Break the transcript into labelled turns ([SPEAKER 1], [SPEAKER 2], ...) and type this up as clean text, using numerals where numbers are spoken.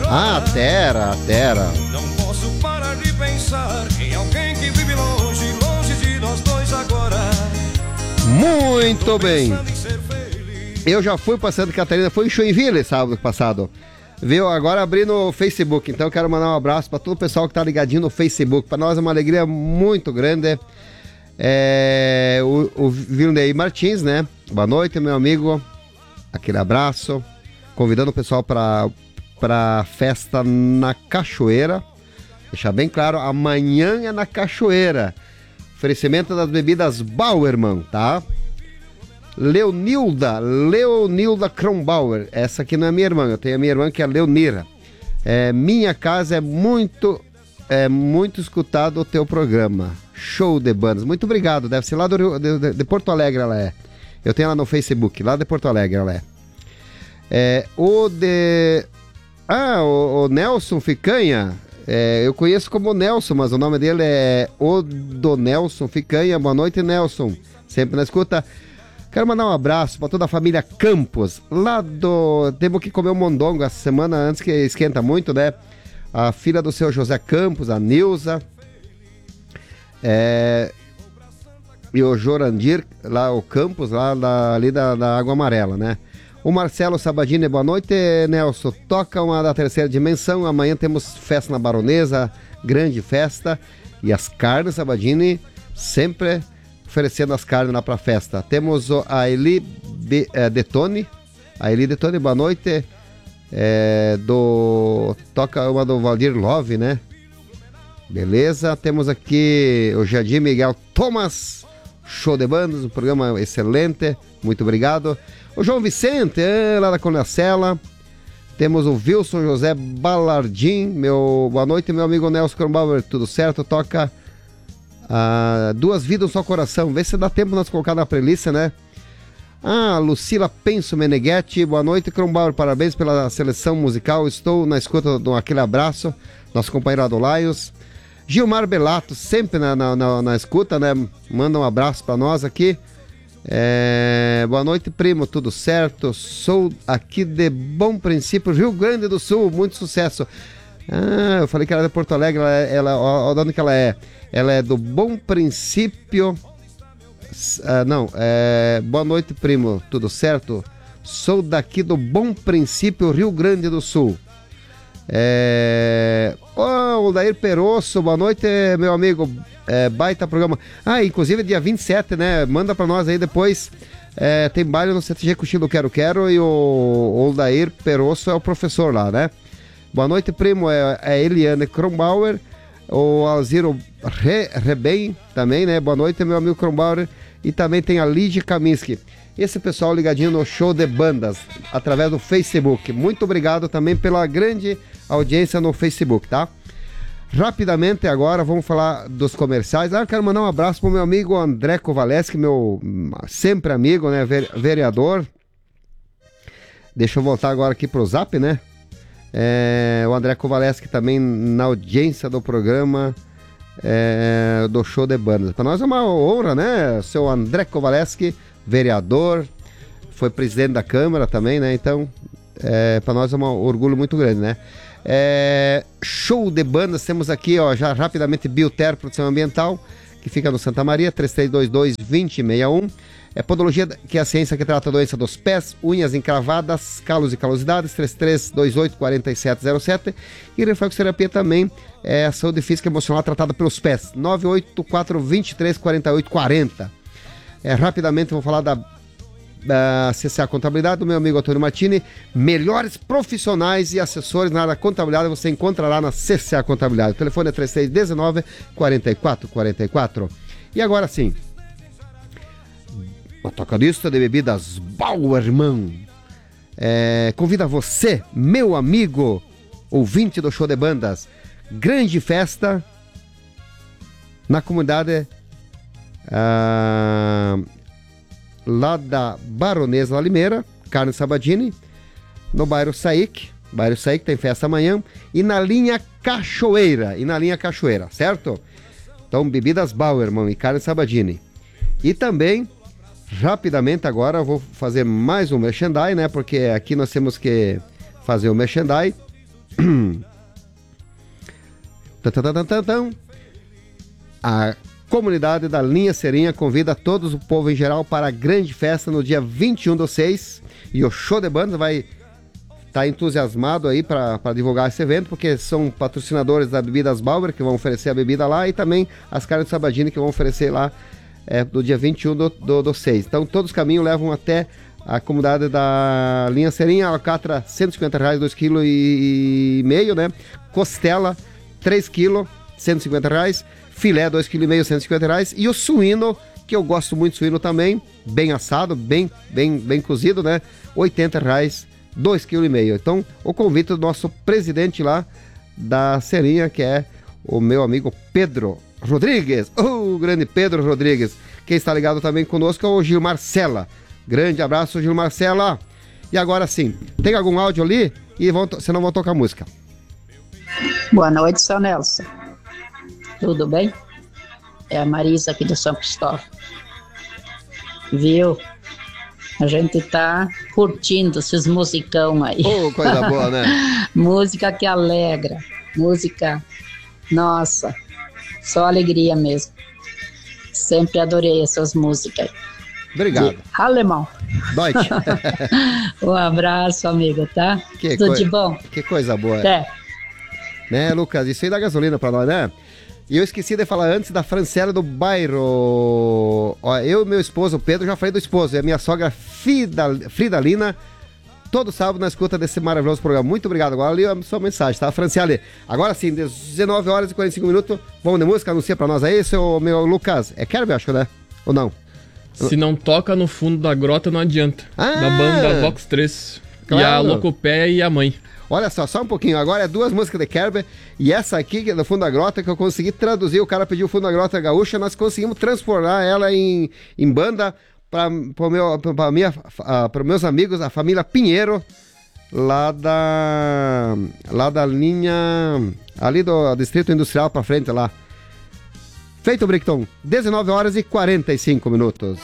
[SPEAKER 1] Ah, a Terra.
[SPEAKER 2] Não posso parar de pensar em alguém que vive longe, longe de nós dois agora.
[SPEAKER 1] Muito bem. Eu já fui para Santa Catarina, fui em Joinville sábado passado. Viu? Agora abri no Facebook, então eu quero mandar um abraço para todo o pessoal que tá ligadinho no Facebook. Para nós é uma alegria muito grande. O Vilnei Martins, né? Boa noite, meu amigo. Aquele abraço. Convidando o pessoal para festa na Cachoeira. Deixar bem claro, amanhã é na Cachoeira. Oferecimento das bebidas Bauerman, tá? Leonilda Kronbauer. Essa aqui não é minha irmã, eu tenho a minha irmã que é a Leonira. Minha casa é muito escutado o teu programa. Show de bandas. Muito obrigado, deve ser lá de Porto Alegre ela é. Eu tenho ela no Facebook, lá de Porto Alegre ela é. O Nelson Ficanha, eu conheço como Nelson, mas o nome dele é o do Nelson Ficanha. Boa noite, Nelson, sempre na escuta. Quero mandar um abraço para toda a família Campos, temos que comer um mondongo essa semana antes que esquenta muito, né? A filha do seu José Campos, a Nilza, e o Jorandir, lá o Campos, ali da Água Amarela, né? O Marcelo Sabadini, boa noite, Nelson. Toca uma da Terceira Dimensão. Amanhã temos festa na Baronesa, grande festa. E as carnes, Sabadini, sempre oferecendo as carnes lá pra festa. Temos a Eli Detone. A Eli Detone, boa noite. Toca uma do Valdir Love, né? Beleza. Temos aqui o Jardim Miguel Thomas. Show de bandas, um programa excelente. Muito obrigado. O João Vicente, lá da Conacela. Temos o Wilson José Balardim. Boa noite, meu amigo Nelson Kronbauer. Tudo certo? Toca Duas Vidas, Um Só Coração. Vê se dá tempo de nós colocar na playlist, né? Lucila Penso Meneghetti. Boa noite, Kronbauer. Parabéns pela seleção musical. Estou na escuta aquele abraço. Nosso companheiro Adolaios. Gilmar Belato, sempre na escuta, né? Manda um abraço para nós aqui. Boa noite, primo, tudo certo? Sou aqui de Bom Princípio, Rio Grande do Sul, muito sucesso. Eu falei que ela é de Porto Alegre, olha de onde que ela é. Ela é do Bom Princípio. Boa noite, primo, tudo certo? Sou daqui do Bom Princípio, Rio Grande do Sul. O Dair Perosso, boa noite, meu amigo. Baita programa. Inclusive dia 27, né? Manda pra nós aí depois. Tem baile no CTG Cochilo Quero e o Dair Perosso é o professor lá, né? Boa noite, primo. É Eliane Kronbauer. O Alziro Rebem também, né? Boa noite, meu amigo Kronbauer. E também tem a Lidia Kaminski. Esse pessoal ligadinho no Show de Bandas, através do Facebook. Muito obrigado também pela grande audiência no Facebook, tá? Rapidamente agora, vamos falar dos comerciais. Eu quero mandar um abraço pro meu amigo André Kovaleski, meu sempre amigo, né? Vereador. Deixa eu voltar agora aqui pro Zap, né? O André Kovaleski também na audiência do programa do Show de Bandas. Para nós é uma honra, né? Seu André Kovaleski, vereador, foi presidente da Câmara também, né? Então, para nós é um orgulho muito grande, né? Show de Bandas, temos aqui, ó, já rapidamente Bioter Produção Ambiental, que fica no Santa Maria, 3322-2061. Podologia, que é a ciência que trata a doença dos pés, unhas encravadas, calos e calosidades, 3328-4707. E reflexoterapia também, a saúde física e emocional tratada pelos pés, 984-2348-40. Rapidamente vou falar da CCA Contabilidade, do meu amigo Antônio Martini. Melhores profissionais e assessores na área da contabilidade você encontrará na CCA Contabilidade. O telefone é 3319-4444. E agora sim, o tocadista de bebidas Bauerman convida você, meu amigo ouvinte do Show de Bandas, grande festa na comunidade lá da Baronesa Limeira, Carne Sabadini, no bairro Saíque. Bairro Saíque tem festa amanhã. E na linha Cachoeira. Certo? Então, bebidas Bauerman e Carne Sabadini. E também, rapidamente agora, eu vou fazer mais um merchandise, né? Porque aqui nós temos que fazer o merchandise. A comunidade da Linha Serinha convida todos, o povo em geral, para a grande festa no dia 21/6. E o show de banda vai estar entusiasmado aí para divulgar esse evento, porque são patrocinadores da Bebidas Bauer, que vão oferecer a bebida lá, e também as carnes de Sabadini, que vão oferecer lá do dia 21/6. Então todos os caminhos levam até a comunidade da Linha Serinha. Alcatra, R$150, 2,5 kg, né? Costela, 3 kg, R$150. Filé, 2,5 kg, R$150. E o suíno, que eu gosto muito de suíno também, bem assado, bem cozido, né? R$80, 2,5 kg. Então, o convite do nosso presidente lá da Serinha, que é o meu amigo Pedro Rodrigues. O grande Pedro Rodrigues. Quem está ligado também conosco é o Gilmar Sela. Grande abraço, Gilmar Sela. E agora sim, tem algum áudio ali? E senão vão tocar música.
[SPEAKER 3] Boa noite, seu Nelson. Tudo bem? É a Marisa aqui de São Cristóvão. Viu? A gente tá curtindo esses musicão aí.
[SPEAKER 1] Oh, coisa boa, né?
[SPEAKER 3] Música que alegra. Música, nossa, só alegria mesmo. Sempre adorei essas músicas.
[SPEAKER 1] Obrigado.
[SPEAKER 3] De alemão.
[SPEAKER 1] Deutsch.
[SPEAKER 3] Um abraço, amigo, tá? Tudo de bom.
[SPEAKER 1] Que coisa boa.
[SPEAKER 3] É.
[SPEAKER 1] Né, Lucas? Isso aí dá gasolina pra nós, né? E eu esqueci de falar antes da Franciela do bairro. Ó, eu e meu esposo, o Pedro, já falei do esposo. E a minha sogra Fridalina, todo sábado na escuta desse maravilhoso programa. Muito obrigado. Agora ali a sua mensagem, tá? Franciele. Agora sim, 19 horas e 45 minutos. Vamos de música, anuncia pra nós aí, seu meu Lucas. É Kerb, acho, né? Ou não?
[SPEAKER 4] Se não toca no fundo da grota, não adianta. Da banda Vox 3. Claro. E a Locopé e a mãe.
[SPEAKER 1] Olha só um pouquinho. Agora é 2 músicas de Kerber. E essa aqui, que é do Fundo da Grota, que eu consegui traduzir. O cara pediu o Fundo da Grota Gaúcha. Nós conseguimos transformar ela em banda para meus amigos, a família Pinheiro, lá da linha, ali do Distrito Industrial para frente lá. Feito, Bricton. 19 horas e 45 minutos.